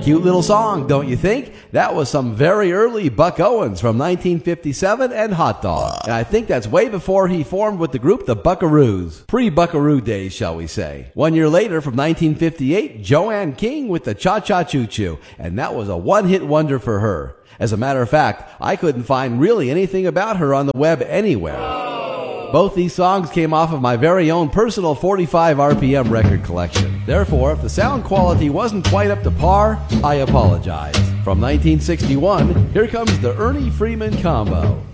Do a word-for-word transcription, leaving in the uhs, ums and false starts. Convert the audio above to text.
cute little song, don't you think? That was some very early Buck Owens from nineteen fifty-seven and Hot Dog. And I think that's way before he formed with the group the Buckaroos. Pre-Buckaroo days, shall we say. One year later, from nineteen fifty-eight, Joanne King with the Cha-Cha Choo Choo. And that was a one-hit wonder for her. As a matter of fact, I couldn't find really anything about her on the web anywhere. Both these songs came off of my very own personal forty-five R P M record collection. Therefore, if the sound quality wasn't quite up to par, I apologize. From nineteen sixty-one, here comes the Ernie Freeman Combo.